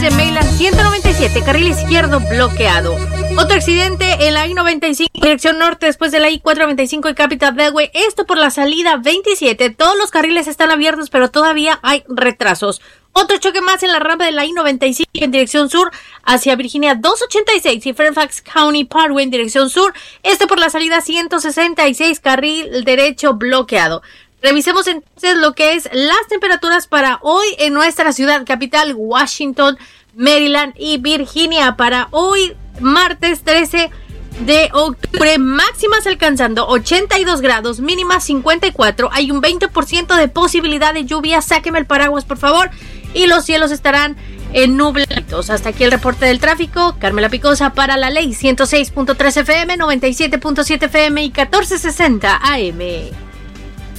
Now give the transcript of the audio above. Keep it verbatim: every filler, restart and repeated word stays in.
de Mainland ciento noventa y siete, carril izquierdo bloqueado. Otro accidente en la I noventa y cinco, dirección norte, después de la I cuatrocientos noventa y cinco y Capital Beltway. Esto por la salida veintisiete. Todos los carriles están abiertos, pero todavía hay retrasos. Otro choque más en la rampa de la I noventa y cinco en dirección sur hacia Virginia doscientos ochenta y seis y Fairfax County Parkway en dirección sur. Esto por la salida ciento sesenta y seis, carril derecho bloqueado. Revisemos entonces lo que es las temperaturas para hoy en nuestra ciudad capital, Washington, Maryland y Virginia. Para hoy, martes trece de octubre, máximas alcanzando ochenta y dos grados, mínimas cincuenta y cuatro. Hay un veinte por ciento de posibilidad de lluvia. Sáqueme el paraguas, por favor. Y los cielos estarán en nubladitos. Hasta aquí el reporte del tráfico. Carmela Picosa para la Ley ciento seis punto tres F M, noventa y siete punto siete F M y catorce sesenta A M.